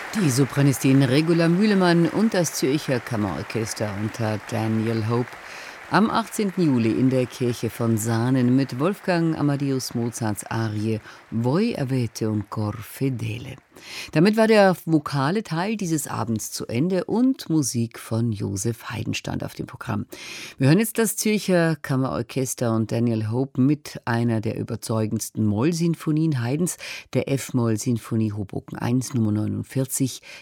Die Sopranistin Regula Mühlemann und das Zürcher Kammerorchester unter Daniel Hope am 18. Juli in der Kirche von Saanen mit Wolfgang Amadeus Mozarts Arie Voi avete un cor fedele. Damit war der vokale Teil dieses Abends zu Ende und Musik von Josef Haydn stand auf dem Programm. Wir hören jetzt das Zürcher Kammerorchester und Daniel Hope mit einer der überzeugendsten Mollsinfonien Haydns, der F-Moll-Sinfonie Hoboken 1 Nummer 49,